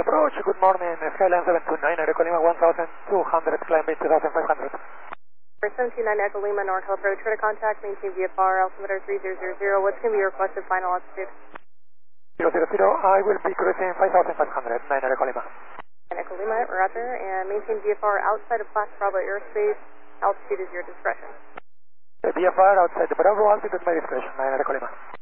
approach, good morning, Skyline 729, Echo Lima 1200, climb 2500. 729 Echo Lima, North Hill approach, ready to contact, maintain VFR, altimeter 3000, what's going to be your requested final altitude? 000, I will be cruising 5500, 9 Echo Lima. And Echo Lima, roger, and maintain VFR outside of Class Bravo airspace, altitude is your discretion. The VFR outside the Bravo, altitude my discretion, 9 Echo Lima.